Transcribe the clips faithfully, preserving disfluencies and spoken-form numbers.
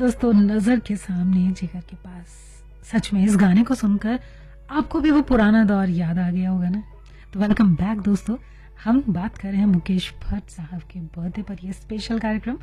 दोस्तों, नजर के सामने जिगर के पास। सच में इस गाने को सुनकर आपको भी वो पुराना दौर याद आ गया होगा ना। तो वेलकम बैक दोस्तों, हम बात कर रहे हैं मुकेश भट्ट साहब के बर्थडे पर ये स्पेशल कार्यक्रम।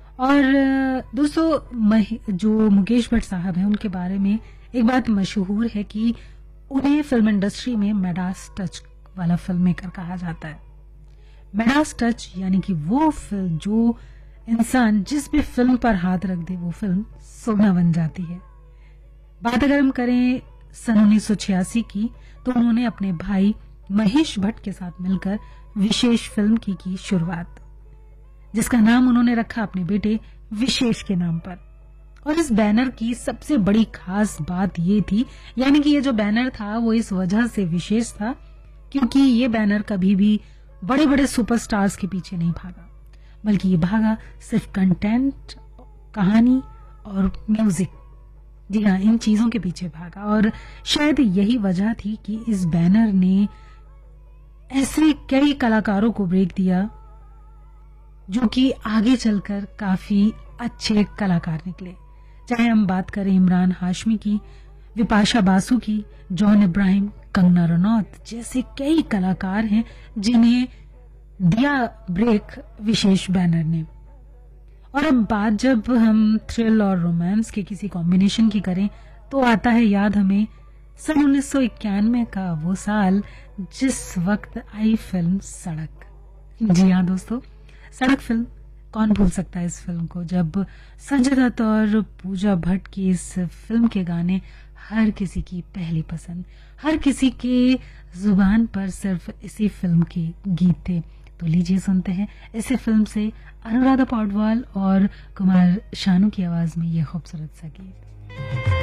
और दोस्तों, जो मुकेश भट्ट साहब हैं उनके बारे में एक बात मशहूर है कि उन्हें फिल्म इंडस्ट्री में मेडास टच वाला फिल्म मेकर कहा जाता है। मेडास टच यानी कि वो फिल्म जो इंसान जिस भी फिल्म पर हाथ रख दे वो फिल्म सोना बन जाती है। बात अगर हम करें सन उन्नीस सौ छियासी की, तो उन्होंने अपने भाई महेश भट्ट के साथ मिलकर विशेष फिल्म की की शुरुआत, जिसका नाम उन्होंने रखा अपने बेटे विशेष के नाम पर। और इस बैनर की सबसे बड़ी खास बात ये थी, यानी कि ये जो बैनर था वो इस वजह से विशेष था क्योंकि ये बैनर कभी भी बड़े बड़े सुपरस्टार्स के पीछे नहीं भागा, बल्कि ये भागा सिर्फ कंटेंट, कहानी और म्यूजिक। जी हाँ, इन चीजों के पीछे भागा। और शायद यही वजह थी कि इस बैनर ने ऐसे कई कलाकारों को ब्रेक दिया जो कि आगे चलकर काफी अच्छे कलाकार निकले। चाहे हम बात करें इमरान हाशमी की, विपाशा बासु की, जॉन इब्राहिम, कंगना रनौत जैसे कई कलाकार हैं जिन्हें दिया ब्रेक विशेष बैनर ने। और अब बात जब हम थ्रिल और रोमांस के किसी कॉम्बिनेशन की करें तो आता है याद हमें सन उन्नीस सौ इक्यानवे का वो साल जिस वक्त आई फिल्म सड़क। जी हाँ दोस्तों, सड़क फिल्म, कौन भूल सकता है इस फिल्म को, जब संजय दत्त और पूजा भट्ट की इस फिल्म के गाने हर किसी की पहली पसंद, हर किसी के जुबान पर सिर्फ इसी फिल्म के गीत थे। तो लीजिए सुनते हैं इसी फिल्म से अनुराधा पौडवाल और कुमार शानू की आवाज में ये खूबसूरत सा गीत।